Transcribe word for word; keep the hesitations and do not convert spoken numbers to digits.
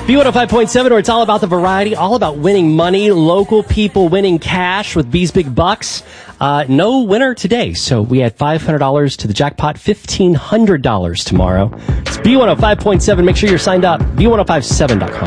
B one oh five point seven, where it's all about the variety, all about winning money, local people winning cash with B's Big Bucks. Uh, no winner today, so we had five hundred dollars to the jackpot, fifteen hundred dollars tomorrow. It's B one oh five point seven. Make sure you're signed up, B one oh five seven dot com.